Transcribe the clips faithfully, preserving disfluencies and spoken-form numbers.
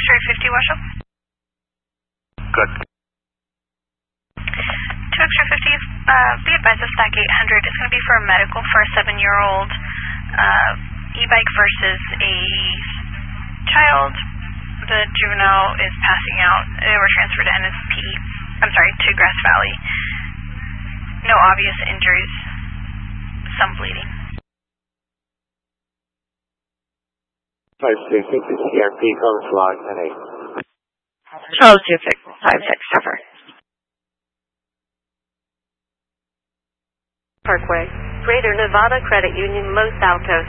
X-ray fifty, Washoe. Good. two X-ray fifty, uh, be advised of stack eight hundred. It's going to be for a medical for a seven-year-old uh, e-bike versus a child. The juvenile is passing out. They were transferred to N S P. I'm sorry, to Grass Valley. No obvious injuries. Some bleeding. five two fifty C R P, cover log ten eight. Charles two six five six, cover. Parkway, Greater Nevada Credit Union, Los Altos.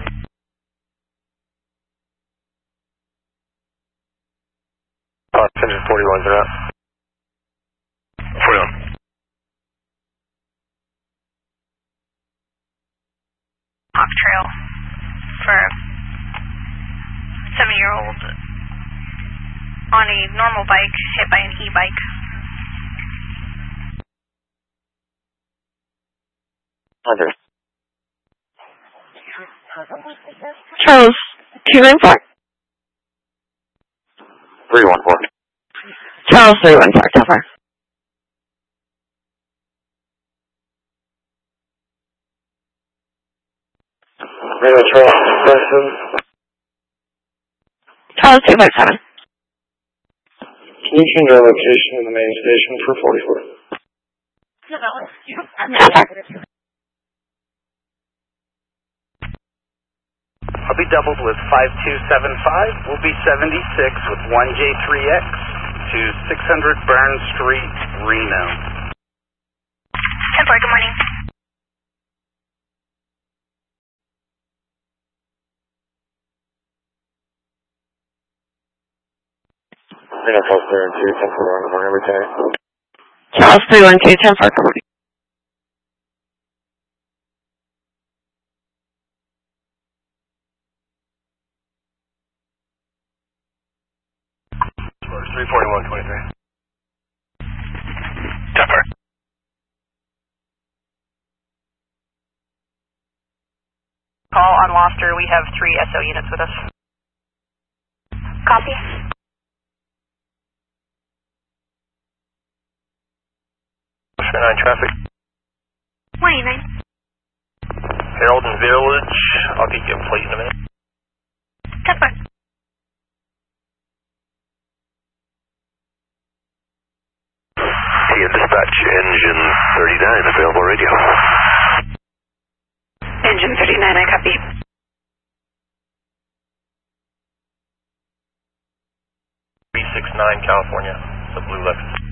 Uh, engine forty-ones are up. forty-one. Hawk Trail for a seven-year-old on a normal bike hit by an e-bike. Under. Charles two nine four. three one four. Charles three one four, cover. Radio Trail, Preston. Charles two five seven. Can you change our location in the main station for forty-four? Cover. I'll be doubled with five two seven five. We'll be seventy-six with one J three X to six hundred Burn Street, Reno. ten four, good morning. Reno Falls there, two ten four one, good morning, every day. Charles three one two, ten four, good morning. three forty-one twenty-three. Tupper. Call on Loster, we have three S O units with us. Copy. nine traffic. twenty-nine. Harold and Village. I'll get you a plate in a minute. ten four. Here, dispatch, engine thirty-nine, available radio. Engine thirty-nine, I copy. three six nine, California, the Blue Lexus.